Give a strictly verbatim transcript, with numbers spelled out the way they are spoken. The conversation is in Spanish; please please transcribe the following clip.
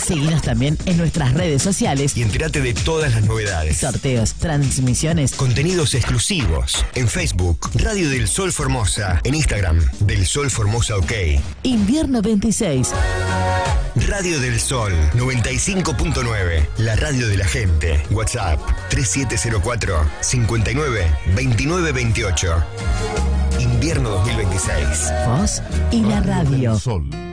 Seguinos también en nuestras redes sociales y entérate de todas las novedades. Sorteos, transmisiones, contenidos exclusivos. En Facebook, Radio del Sol Formosa. En Instagram, Del Sol Formosa OK. Invierno veintiséis. Radio del Sol noventa y cinco punto nueve. La radio de la gente. WhatsApp tres siete cero cuatro, cinco nueve, dos nueve dos ocho. Invierno dos mil veitiseiis. Vos y la radio. Sol.